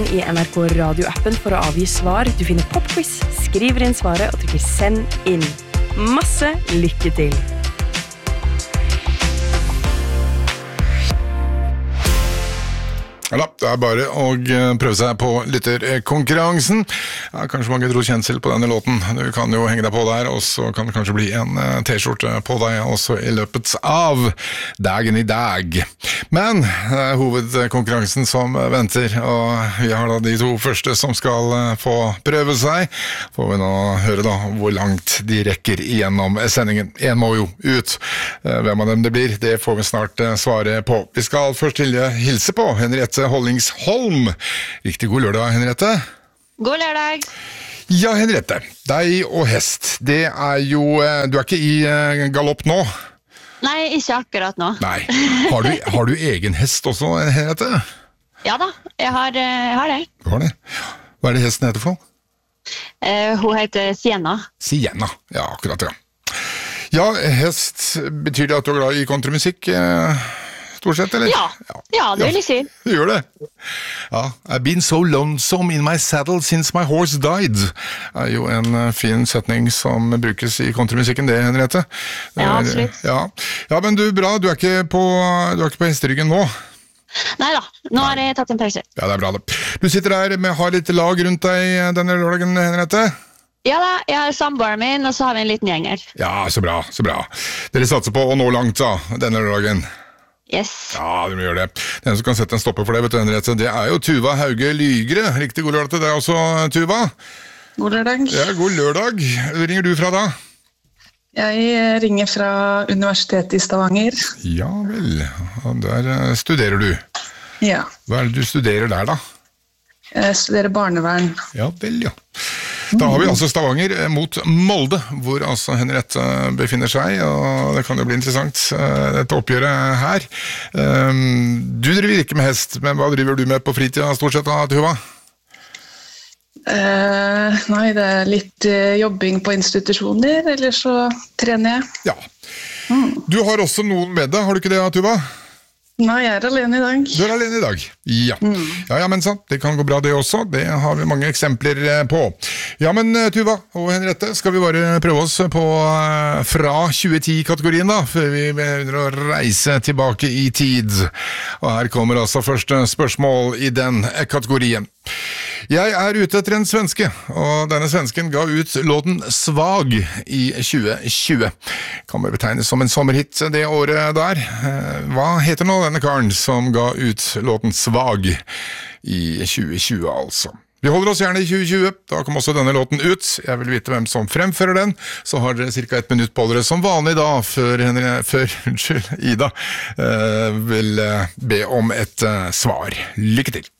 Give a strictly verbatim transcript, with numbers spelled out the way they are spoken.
i N R K Radio-appen for å avgi svar. Du finner popquiz, skriver inn svaret og trykker send inn. Masse lykke til! Ja, det er bare å prøve seg på lytterkonkurransen. Ja, kanskje mange dro kjensel på denne låten. Du kan jo henge deg på der, og så kan det kanskje bli en t-skjorte på deg også i løpet av dagen i dag. Men det er hovedkonkurransen som venter, og vi har da de to første som skal få prøve seg. Får vi nå høre da hvor langt de rekker igjennom sendingen. En må jo ut. Hvem av dem det blir, det får vi snart svare på. Vi skal først hilse på Henriette Hollingsholm. Riktig god lørdag, Henriette. God lørdag. Ja, Henriette, deg og hest, det er jo, du er ikke i galopp nå? Nei, ikke akkurat nå. Nei, har du, har du egen hest også, Henriette? Ja da, jeg har, jeg har det. Du har det? Hva er det hesten heter for? Uh, hun heter Sienna. Sienna, ja, akkurat, ja. Ja, hest, betyr det at du er glad i countrymusikk? Stort sett, eller? Ja, ja det vil jeg si. Du gjør det. Ja, I've been so lonesome in my saddle since my horse died. Er jo en fin setning som brukes i countrymusikken, det, Henriette. Ja, absolutt. Ja. Ja, men du, bra, du er ikke på, du er ikke på hesteryggen nå? Neida, nå har jeg tatt en pause. Ja, det er bra det. Du sitter her med, har litt lag rundt deg denne lørdagen, Henriette? Ja da, jeg har samboeren min, og så har vi en liten gjeng her. Ja, så bra, så bra. Dere satser på å nå langt da, denne lørdagen. Yes. Ja, du må gjøre det. Den som kan sette en stopper for det, vet du, Henriette, det er jo Tuva Hauge Lygre. Riktig god lørdag til deg også, Tuva. God lørdag. Ja, god lørdag. Hvor ringer du fra da? Jeg ringer fra Universitetet i Stavanger. Ja vel, der studerer du. Ja. Hva er det du studerer der da? Jeg studerer barnevern. Ja vel, ja. Da har vi altså Stavanger mot Molde, hvor altså Henriette befinner seg, og det kan jo bli interessant, dette oppgjøret her. Du driver ikke med hest, men hva driver du med på fritida stort sett da, Tuva? Uh, nei, det er litt uh, jobbing på institusjoner, eller så trener jeg. Ja. Mm. Du har også noen med deg, har du ikke det, Tuva? Nei, jeg er alene i dag. Du er alene i dag, ja. Mm. Ja, ja, men sant, det kan gå bra det også, det har vi mange eksempler på. Ja, men Tuva og Henriette, skal vi bare prøve oss på fra tjue ti-kategorien da, før vi begynner å reise tilbake i tid. Og her kommer altså første spørsmål i den kategorien. Jeg er ute etter en svenske, og denne svensken ga ut låten Svag i tjue tjue. Kan bare betegnes som en sommerhit det året der. Hva heter nå denne karen som ga ut låten Svag i tjue tjue altså? Vi holder oss gjerne i tjue tjue, da kom også denne låten ut. Jeg vil vite hvem som fremfører den, så har dere cirka ett minutt på dere som vanlig da, før, før unnskyld, Ida eh, vil be om et eh, svar. Lykke til!